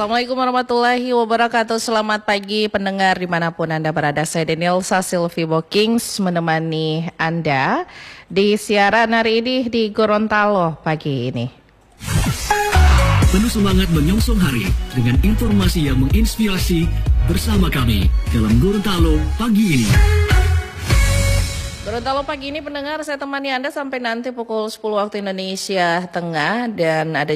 Assalamualaikum warahmatullahi wabarakatuh. Selamat pagi pendengar dimanapun Anda berada. Saya Danielsa Sylvie Bokings menemani Anda di siaran hari ini di Gorontalo pagi ini. Penuh semangat menyongsong hari dengan informasi yang menginspirasi bersama kami dalam Gorontalo pagi ini. Gorontalo pagi ini pendengar, saya temani Anda sampai nanti pukul 10 waktu Indonesia Tengah, dan ada